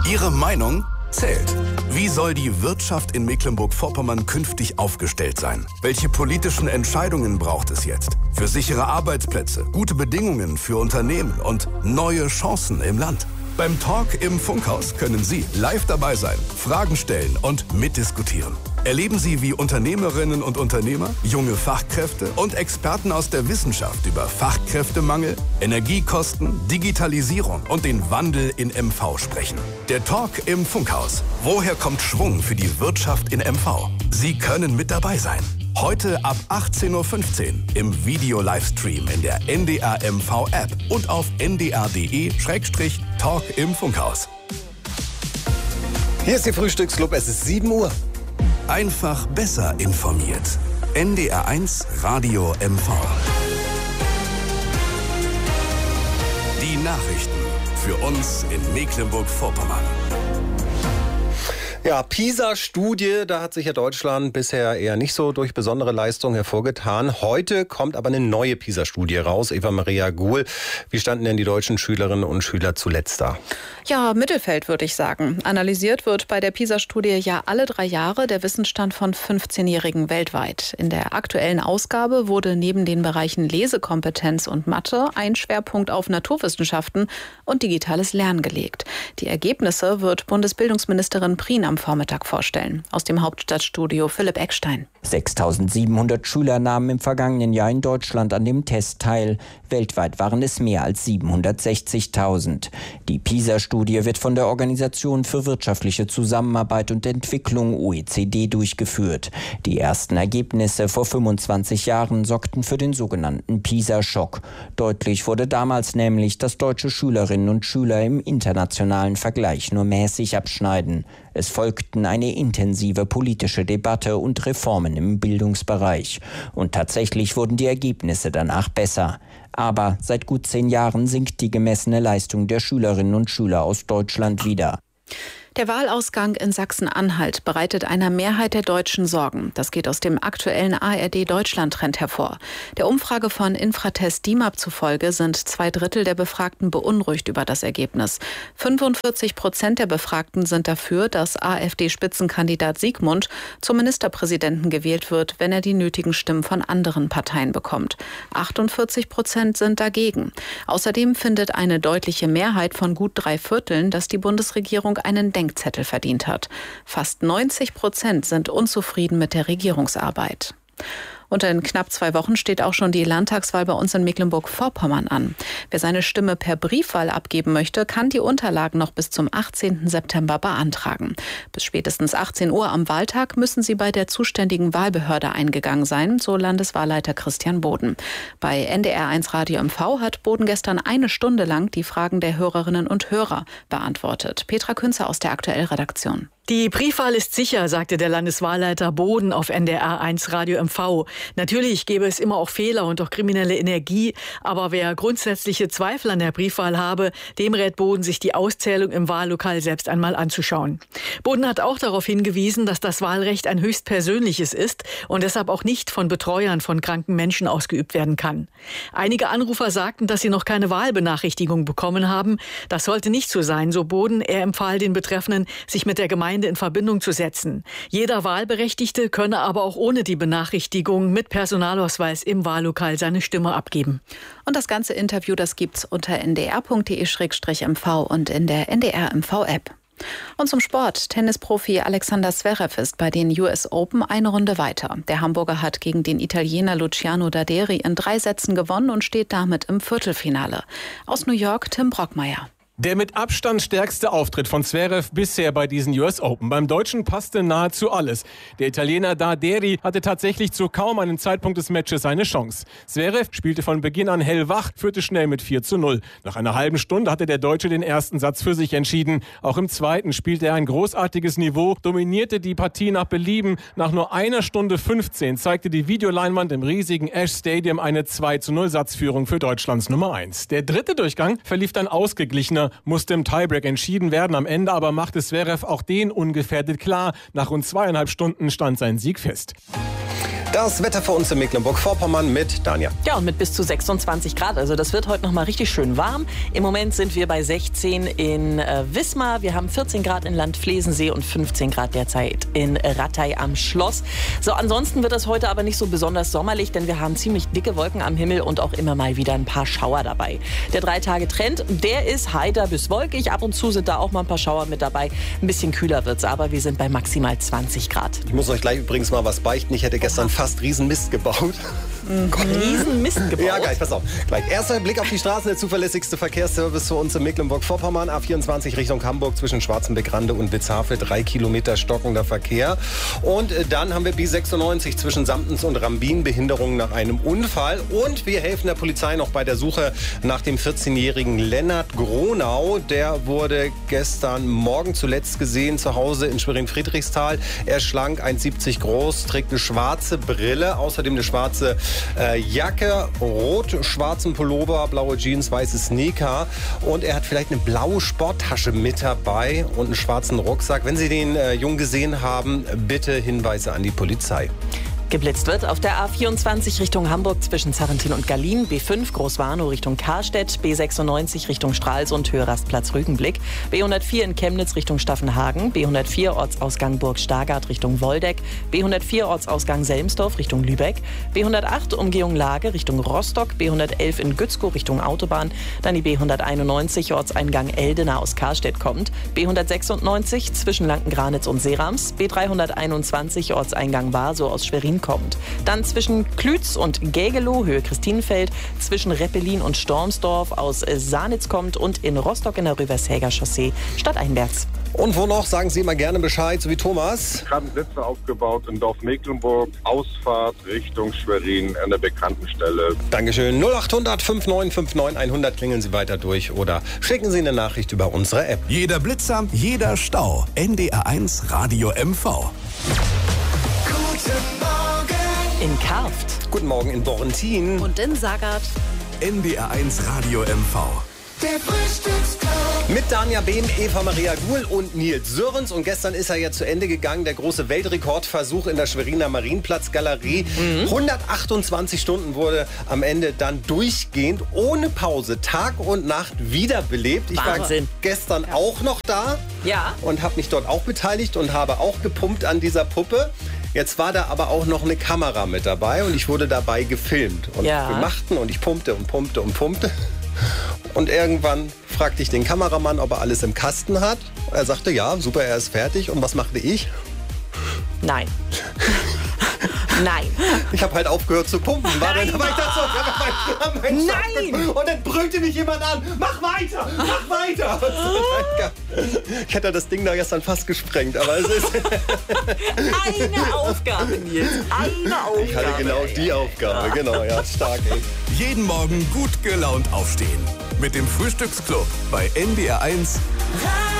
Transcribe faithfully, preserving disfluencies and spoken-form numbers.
Ihre Meinung zählt. Wie soll die Wirtschaft in Mecklenburg-Vorpommern künftig aufgestellt sein? Welche politischen Entscheidungen braucht es jetzt? Für sichere Arbeitsplätze, gute Bedingungen für Unternehmen und neue Chancen im Land. Beim Talk im Funkhaus können Sie live dabei sein, Fragen stellen und mitdiskutieren. Erleben Sie, wie Unternehmerinnen und Unternehmer, junge Fachkräfte und Experten aus der Wissenschaft über Fachkräftemangel, Energiekosten, Digitalisierung und den Wandel in M V sprechen. Der Talk im Funkhaus. Woher kommt Schwung für die Wirtschaft in M V? Sie können mit dabei sein. Heute ab achtzehn Uhr fünfzehn im Video-Livestream in der N D R M V-App und auf n d r punkt d e Schrägstrich Talk im Funkhaus. Hier ist die Frühstücksclub, es ist sieben Uhr. Einfach besser informiert. N D R eins Radio M V. Die Nachrichten für uns in Mecklenburg-Vorpommern. Ja, PISA-Studie, da hat sich ja Deutschland bisher eher nicht so durch besondere Leistungen hervorgetan. Heute kommt aber eine neue PISA-Studie raus. Eva-Maria Guhl, wie standen denn die deutschen Schülerinnen und Schüler zuletzt da? Ja, Mittelfeld würde ich sagen. Analysiert wird bei der PISA-Studie ja alle drei Jahre der Wissensstand von fünfzehnjährigen weltweit. In der aktuellen Ausgabe wurde neben den Bereichen Lesekompetenz und Mathe ein Schwerpunkt auf Naturwissenschaften und digitales Lernen gelegt. Die Ergebnisse wird Bundesbildungsministerin Prien am Vormittag vorstellen. Aus dem Hauptstadtstudio Philipp Eckstein. sechstausendsiebenhundert Schüler nahmen im vergangenen Jahr in Deutschland an dem Test teil. Weltweit waren es mehr als siebenhundertsechzigtausend. Die PISA-Studie wird von der Organisation für wirtschaftliche Zusammenarbeit und Entwicklung O E C D durchgeführt. Die ersten Ergebnisse vor fünfundzwanzig Jahren sorgten für den sogenannten PISA-Schock. Deutlich wurde damals nämlich, dass deutsche Schülerinnen und Schüler im internationalen Vergleich nur mäßig abschneiden. Es folgten eine intensive politische Debatte und Reformen im Bildungsbereich. Und tatsächlich wurden die Ergebnisse danach besser. Aber seit gut zehn Jahren sinkt die gemessene Leistung der Schülerinnen und Schüler aus Deutschland wieder. Der Wahlausgang in Sachsen-Anhalt bereitet einer Mehrheit der Deutschen Sorgen. Das geht aus dem aktuellen A R D-Deutschland-Trend hervor. Der Umfrage von Infratest D I M A P zufolge sind zwei Drittel der Befragten beunruhigt über das Ergebnis. fünfundvierzig Prozent der Befragten sind dafür, dass AfD-Spitzenkandidat Siegmund zum Ministerpräsidenten gewählt wird, wenn er die nötigen Stimmen von anderen Parteien bekommt. achtundvierzig Prozent sind dagegen. Außerdem findet eine deutliche Mehrheit von gut drei Vierteln, dass die Bundesregierung einen Denkzettel verdient hat. Fast neunzig Prozent sind unzufrieden mit der Regierungsarbeit. Und in knapp zwei Wochen steht auch schon die Landtagswahl bei uns in Mecklenburg-Vorpommern an. Wer seine Stimme per Briefwahl abgeben möchte, kann die Unterlagen noch bis zum achtzehnten September beantragen. Bis spätestens achtzehn Uhr am Wahltag müssen sie bei der zuständigen Wahlbehörde eingegangen sein, so Landeswahlleiter Christian Boden. Bei N D R eins Radio M V hat Boden gestern eine Stunde lang die Fragen der Hörerinnen und Hörer beantwortet. Petra Künzer aus der Aktuell-Redaktion. Die Briefwahl ist sicher, sagte der Landeswahlleiter Boden auf N D R eins Radio M V. Natürlich gäbe es immer auch Fehler und auch kriminelle Energie, aber wer grundsätzliche Zweifel an der Briefwahl habe, dem rät Boden, sich die Auszählung im Wahllokal selbst einmal anzuschauen. Boden hat auch darauf hingewiesen, dass das Wahlrecht ein höchst persönliches ist und deshalb auch nicht von Betreuern von kranken Menschen ausgeübt werden kann. Einige Anrufer sagten, dass sie noch keine Wahlbenachrichtigung bekommen haben. Das sollte nicht so sein, so Boden. Er empfahl den Betreffenden, sich mit der Gemeinde in Verbindung zu setzen. Jeder Wahlberechtigte könne aber auch ohne die Benachrichtigung mit Personalausweis im Wahllokal seine Stimme abgeben. Und das ganze Interview, das gibt's unter n d r punkt d e Schrägstrich m v und in der N D R M V-App. Und zum Sport. Tennisprofi Alexander Zverev ist bei den U S Open eine Runde weiter. Der Hamburger hat gegen den Italiener Luciano Daderi in drei Sätzen gewonnen und steht damit im Viertelfinale. Aus New York Tim Brockmeier. Der mit Abstand stärkste Auftritt von Zverev bisher bei diesen U S Open. Beim Deutschen passte nahezu alles. Der Italiener Daderi hatte tatsächlich zu kaum einem Zeitpunkt des Matches eine Chance. Zverev spielte von Beginn an hellwach, führte schnell mit vier zu null. Nach einer halben Stunde hatte der Deutsche den ersten Satz für sich entschieden. Auch im zweiten spielte er ein großartiges Niveau, dominierte die Partie nach Belieben. Nach nur einer Stunde fünfzehn zeigte die Videoleinwand im riesigen Ash Stadium eine zwei zu null Satzführung für Deutschlands Nummer eins. Der dritte Durchgang verlief dann ausgeglichener, musste im Tiebreak entschieden werden. Am Ende aber machte Zverev auch den ungefährdet klar. Nach rund zweieinhalb Stunden stand sein Sieg fest. Das Wetter für uns in Mecklenburg-Vorpommern mit Danja. Ja, und mit bis zu sechsundzwanzig Grad. Also das wird heute noch mal richtig schön warm. Im Moment sind wir bei sechzehn in äh, Wismar. Wir haben vierzehn Grad in Landflesensee und fünfzehn Grad derzeit in Rattay am Schloss. So, ansonsten wird es heute aber nicht so besonders sommerlich, denn wir haben ziemlich dicke Wolken am Himmel und auch immer mal wieder ein paar Schauer dabei. Der Drei-Tage-Trend, der ist heiter bis wolkig. Ab und zu sind da auch mal ein paar Schauer mit dabei. Ein bisschen kühler wird's, aber wir sind bei maximal zwanzig Grad. Ich muss euch gleich übrigens mal was beichten. Ich hätte gestern Oha. fast Riesenmist gebaut. Mhm. Riesenmist gebaut? Ja, gleich, pass auf. Gleich. Erster Blick auf die Straßen, der zuverlässigste Verkehrsservice für uns in Mecklenburg-Vorpommern. A vierundzwanzig Richtung Hamburg zwischen Schwarzenbeck-Rande und Witzhavel. Drei Kilometer stockender Verkehr. Und dann haben wir B sechsundneunzig zwischen Samtens und Rambin. Behinderung nach einem Unfall. Und wir helfen der Polizei noch bei der Suche nach dem vierzehnjährigen Lennart Gronau. Der wurde gestern Morgen zuletzt gesehen zu Hause in Schwerin-Friedrichsthal. Er ist schlank, eins siebzig groß, trägt eine schwarze Brille, außerdem eine schwarze äh, Jacke, rot-schwarzen Pullover, blaue Jeans, weiße Sneaker und er hat vielleicht eine blaue Sporttasche mit dabei und einen schwarzen Rucksack. Wenn Sie den äh, Jungen gesehen haben, bitte Hinweise an die Polizei. Geblitzt wird auf der A vierundzwanzig Richtung Hamburg zwischen Zarrentin und Gallien, B fünf Großwarnow Richtung Karstedt, B sechsundneunzig Richtung Stralsund, Höherastplatz Rügenblick, B hundertvier in Chemnitz Richtung Staffenhagen, B hundertvier Ortsausgang Burg Stargard Richtung Woldeck, B hundertvier Ortsausgang Selmsdorf Richtung Lübeck, B hundertacht Umgehung Lage Richtung Rostock, B hundertelf in Gützkow Richtung Autobahn, dann die B hunderteinundneunzig Ortseingang Eldena aus Karstedt kommt, B hundertsechsundneunzig zwischen Lankengranitz und Serams, B dreihunderteinundzwanzig Ortseingang Barsow aus Schwerin kommt. Dann zwischen Klütz und Gägelow, Höhe Christinenfeld, zwischen Reppelin und Stormsdorf aus Sanitz kommt und in Rostock in der Rüvershäger Chaussee stadteinwärts. Und wo noch? Sagen Sie immer gerne Bescheid, so wie Thomas. Wir haben Sitze aufgebaut in Dorf Mecklenburg, Ausfahrt Richtung Schwerin an der bekannten Stelle. Dankeschön. null achthundert fünfundneunzig neunundfünfzig hundert klingeln Sie weiter durch oder schicken Sie eine Nachricht über unsere App. Jeder Blitzer, jeder Stau. N D R eins Radio M V. In Karft. Guten Morgen in Borrentin. Und in Sagard. N D R eins Radio M V. Der Frühstücksclub. Mit Danja Behm, Eva Maria Guhl und Nils Sörens. Und gestern ist er ja zu Ende gegangen, der große Weltrekordversuch in der Schweriner Marienplatzgalerie. Mhm. hundertachtundzwanzig Stunden wurde am Ende dann durchgehend, ohne Pause, Tag und Nacht wiederbelebt. Ich Wahnsinn. war gestern ja. auch noch da ja. und habe mich dort auch beteiligt und habe auch gepumpt an dieser Puppe. Jetzt war da aber auch noch eine Kamera mit dabei und ich wurde dabei gefilmt. Und ja. wir machten und ich pumpte und pumpte und pumpte. Und irgendwann fragte ich den Kameramann, ob er alles im Kasten hat. Er sagte, ja, super, er ist fertig. Und was machte ich? Nein. Nein. Ich habe halt aufgehört zu pumpen. War dann, aber ich dachte so, ja, mein, mein Nein! Und dann brüllte mich jemand an, mach weiter, mach weiter. Ich hätte das Ding da gestern fast gesprengt, aber es ist... Eine Aufgabe, Nils. Eine Aufgabe. Ich hatte genau die Aufgabe, ja. genau, ja, stark, ey. Jeden Morgen gut gelaunt aufstehen. Mit dem Frühstücksclub bei N D R eins.